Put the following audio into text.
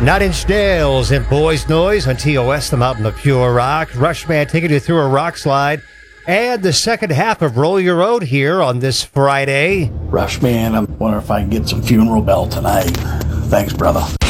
Nine Inch Nails and Boys Noise on TOS, the Mountain of Pure Rock. Rushman taking you through a rock slide. And the second half of Roll Your Road here on this Friday. Rushman, I'm wondering if I can get some Funeral Bell tonight. Thanks, brother.